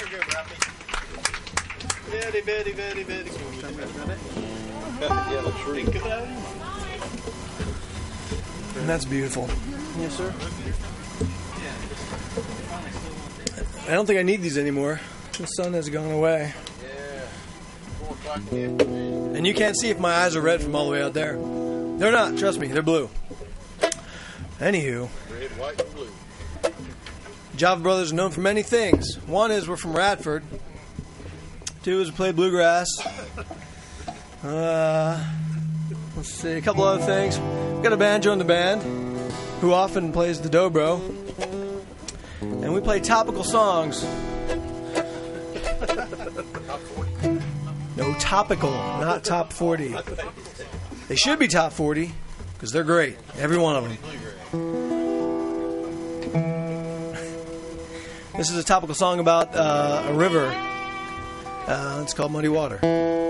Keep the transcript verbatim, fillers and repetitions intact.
good, Rafi. Very, very, very, very good. Yeah, the tree. And that's beautiful. Yes, sir. I don't think I need these anymore. The sun has gone away. And you can't see if my eyes are red from all the way out there. They're not, trust me, they're blue. Anywho. Red, white, and blue. Java Brothers are known for many things. One is we're from Radford. Two is we play bluegrass. Uh, let's see, a couple other things. We've got a banjo in the band who often plays the dobro. And we play topical songs. No, topical, not top forty. They should be top forty because they're great, every one of them. This is a topical song about uh, a river. Uh, it's called Muddy Water.